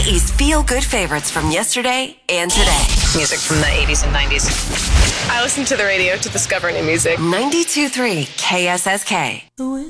Hawaii's feel-good favorites from yesterday and today. Music from the 80s and 90s. I listen to the radio to discover new music. 92.3 KSSK.